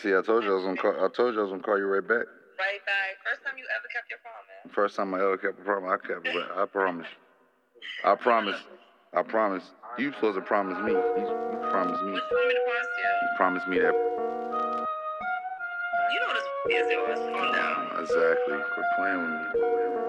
See, I told you I was gonna call. I told you I was gonna call you right back. Right back. First time you ever kept your promise. First time I ever kept a promise, I kept it. I promise. I promise. I promise. You supposed to promise me. You promised me. What you want me to promise you? You promised me that. You know what this is yours. Calm down. Exactly. Quit playing with me.